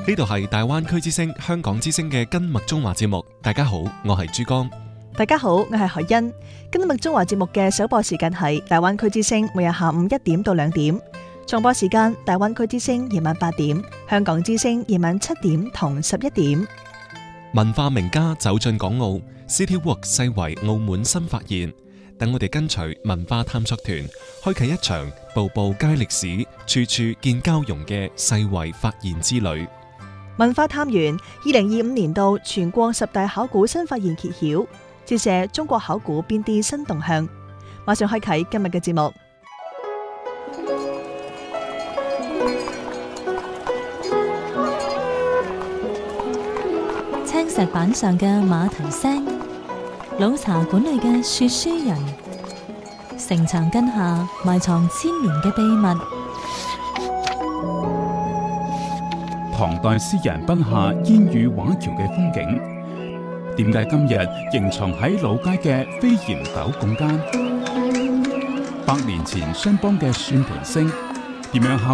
呢度係大灣區之聲、香港之聲嘅跟麥中華節目。大家好，我係珠江。 大家好，我係海欣。跟麥中華節目嘅首播時間係大灣區之聲，每日下午1點到2點。重播時間大灣區之聲夜晚8點，香港之聲夜晚7點同11點。 文化名家走進港澳 ，City Walk 西圍澳門新發現。等我哋跟隨文化探索團，開啟一場步步皆歷史、處處見交融嘅世圍發現之旅。 文化探源2025年度全國10大考古新發現揭曉，照射中國考古邊啲新動向。馬上開啟今日嘅節目。 青石板上嘅馬蹄聲，老茶館裏嘅說書人，城牆根下埋藏千年嘅秘密。 唐代詩人筆下煙雨畫橋嘅風景，點解今日仍藏喺老街嘅飛檐斗拱間？100年前商幫嘅算盤聲，點樣